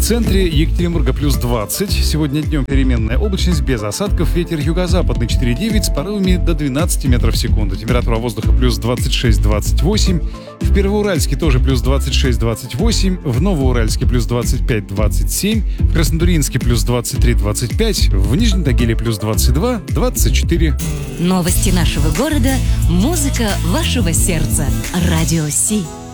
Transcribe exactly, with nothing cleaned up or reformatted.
центре Екатеринбурга плюс двадцать. Сегодня днем переменная облачность без осадков. Ветер юго-западный четыре девять с порывами до двенадцати метров в секунду. Температура воздуха плюс двадцать шесть двадцать восемь. В Первоуральске тоже плюс двадцать шесть двадцать восемь. В Новоуральске плюс двадцать пять двадцать семь. В Краснотурьинске плюс двадцать три двадцать пять. В Нижнем Тагиле плюс двадцать два двадцать четыре. Новости нашего города. Музыка вашего сердца. Радио Си.